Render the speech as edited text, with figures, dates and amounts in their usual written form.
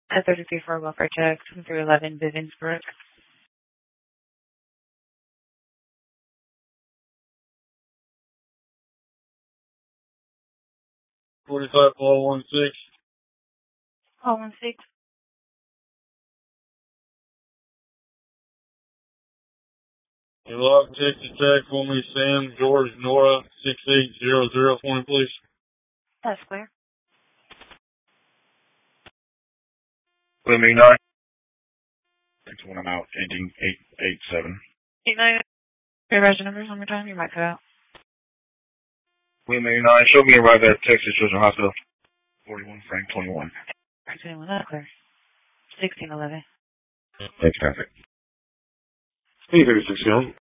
A 33 for a welfare check, 311 Bivensbrook. 45 416. 416. You log Texas Tech for me, Sam, George, Nora, 6800 for me, please. That's clear. Let me know. Next one I'm out, ending 887. 89. Your register numbers one more time, you might cut out. William 89, show me arrive at Texas Children's Hospital. 41, Frank 21. Frank 21, that's clear. 1611. Thanks, traffic. Hey, 36 Young.